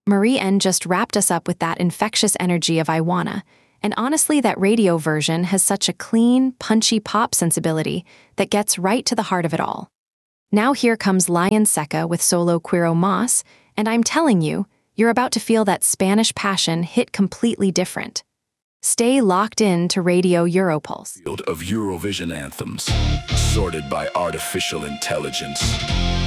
Marie N just wrapped us up with that infectious energy of I Wanna, and honestly, that radio version has such a clean, punchy pop sensibility that gets right to the heart of it all. Now here comes Lion Seca with solo Quiro Mas, and I'm telling you, you're about to feel that Spanish passion hit completely different. Stay locked in to Radio Europulse. Field of Eurovision anthems, sorted by artificial intelligence.